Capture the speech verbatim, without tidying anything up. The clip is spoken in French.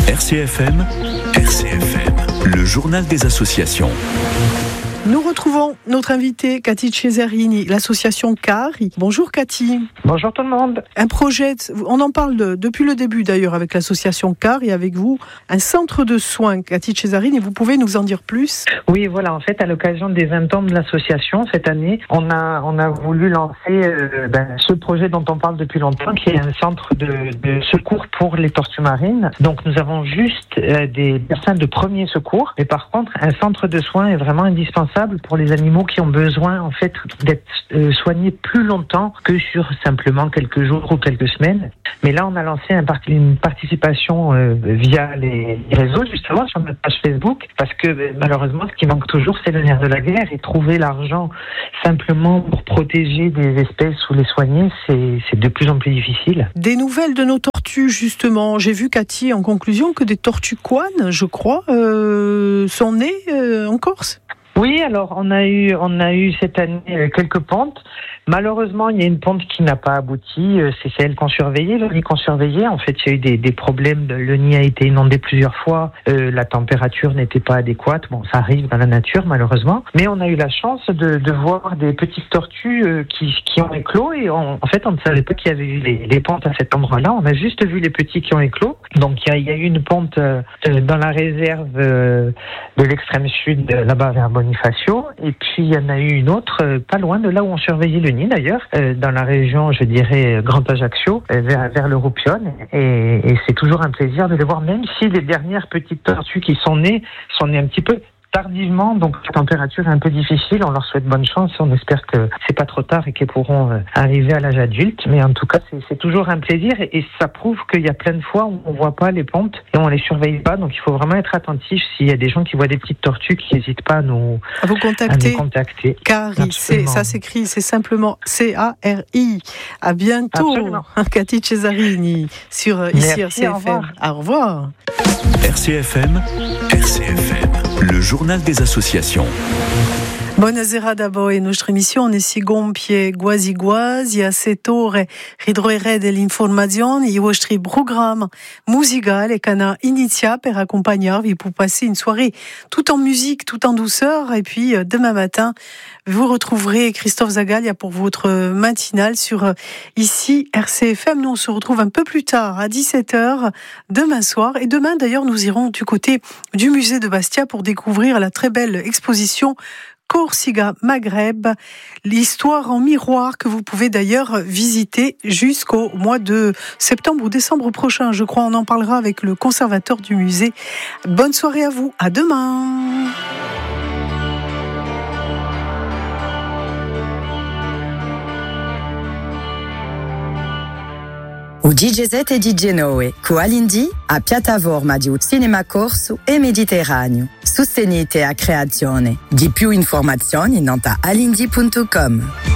R C F M, R C F M, le journal des associations. Nous retrouvons notre invitée Cathy Cesarini, l'association CARI. Bonjour Cathy. Bonjour tout le monde. Un projet, on en parle de, depuis le début d'ailleurs avec l'association CARI et avec vous, un centre de soins, Cathy Cesarini, vous pouvez nous en dire plus? Oui, voilà, en fait à l'occasion des vingt ans de l'association cette année, on a, on a voulu lancer euh, ben, ce projet dont on parle depuis longtemps, qui est un centre de, de secours pour les tortues marines. Donc nous avons juste euh, des personnes de premier secours, mais par contre un centre de soins est vraiment indispensable pour les animaux qui ont besoin en fait d'être euh, soignés plus longtemps que sur simplement quelques jours ou quelques semaines. Mais là, on a lancé un part- une participation euh, via les réseaux, justement sur notre page Facebook, parce que euh, malheureusement, ce qui manque toujours, c'est le nerf de la guerre, et trouver l'argent simplement pour protéger des espèces ou les soigner, c'est, c'est de plus en plus difficile. Des nouvelles de nos tortues, justement. J'ai vu, Cathy, en conclusion, que des tortues couanes, je crois, euh, sont nées euh, en Corse. Oui, alors on a eu on a eu cette année quelques pontes. Malheureusement, il y a une ponte qui n'a pas abouti. C'est celle qu'on surveillait, le nid qu'on surveillait. En fait, il y a eu des, des problèmes. Le nid a été inondé plusieurs fois. Euh, la température n'était pas adéquate. Bon, ça arrive dans la nature, malheureusement. Mais on a eu la chance de, de voir des petites tortues euh, qui, qui ont éclos. Et on, en fait, on ne savait pas qu'il y avait eu les, les pontes à cet endroit-là. On a juste vu les petits qui ont éclos. Donc, il y a, il y a eu une ponte euh, dans la réserve euh, de l'extrême sud, là-bas vers Bonifacio. Et puis, il y en a eu une autre, euh, pas loin de là où on surveillait le nid d'ailleurs, euh, dans la région, je dirais, Grand Ajaccio, euh, vers, vers le Roupione. Et, et c'est toujours un plaisir de les voir, même si les dernières petites tortues qui sont nées, sont nées un petit peu tardivement, donc la température est un peu difficile. On leur souhaite bonne chance, on espère que c'est pas trop tard et qu'elles pourront euh, arriver à l'âge adulte, mais en tout cas c'est, c'est toujours un plaisir, et, et ça prouve qu'il y a plein de fois où on voit pas les pontes et on les surveille pas, donc il faut vraiment être attentif. S'il y a des gens qui voient des petites tortues, qui n'hésitent pas à nous, à vous contacter. À nous contacter. CARI, c'est, ça s'écrit, c'est simplement C A R I. À bientôt, absolument. Cathy Cesarini, sur euh, ici R C F M. Au revoir. Au revoir. R C F M, R C F M, le journal des associations. Buonasera d'abord, e nostra emissione si compie quasi quasi a settore ridroere dell'informazione, i vostri programmi musicali che hanno iniziato per accompagnarvi, pour passer une soirée tout en musique, tout en douceur. Et puis demain matin, vous retrouverez Christophe Zagalia pour votre matinale sur ici R C F M. Nous on se retrouve un peu plus tard à dix-sept heures demain soir. Et demain d'ailleurs nous irons du côté du musée de Bastia pour découvrir la très belle exposition Corsica Maghreb, l'histoire en miroir, que vous pouvez d'ailleurs visiter jusqu'au mois de septembre ou décembre prochain. Je crois on en parlera avec le conservateur du musée. Bonne soirée à vous, à demain. O D J Z e D J Noe, cu Alindi, a piattaforma di Cinema Corso e Mediterraneo. Sostenete a creazione. Di più informazioni nota alindi punto com.